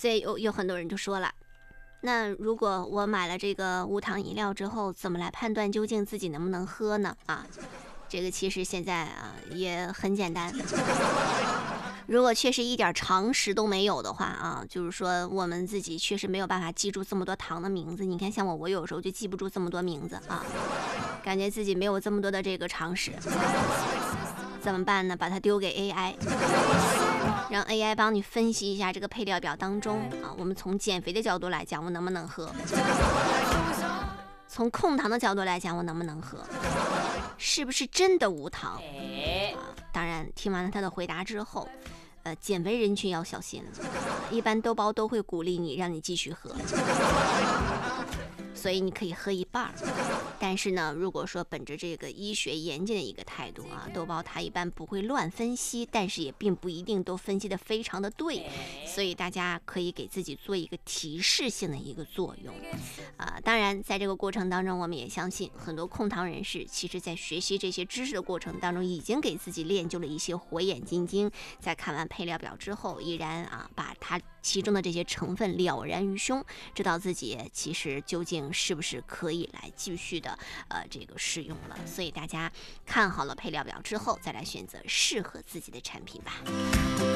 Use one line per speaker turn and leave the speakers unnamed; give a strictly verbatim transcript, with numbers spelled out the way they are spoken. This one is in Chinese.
所以有有很多人就说了，那如果我买了这个无糖饮料之后，怎么来判断究竟自己能不能喝呢？啊，这个其实现在啊也很简单。如果确实一点常识都没有的话啊，就是说我们自己确实没有办法记住这么多糖的名字。你看，像我，我有时候就记不住这么多名字啊，感觉自己没有这么多的这个常识，怎么办呢？把它丢给 A I， 让 A I 帮你分析一下这个配料表当中啊，我们从减肥的角度来讲，我能不能喝？从控糖的角度来讲，我能不能喝？是不是真的无糖？啊，当然，听完了他的回答之后，呃，减肥人群要小心了。一般豆包都会鼓励你，让你继续喝，所以你可以喝一半。但是呢，如果说本着这个医学严谨的一个态度啊，豆包它一般不会乱分析，但是也并不一定都分析的非常的对，所以大家可以给自己做一个提示性的一个作用。啊、呃，当然，在这个过程当中，我们也相信很多控糖人士，其实在学习这些知识的过程当中，已经给自己练就了一些火眼金睛，在看完配料表之后，依然啊把它其中的这些成分了然于胸，知道自己其实究竟是不是可以来继续的呃这个使用了。所以大家看好了配料表之后，再来选择适合自己的产品吧。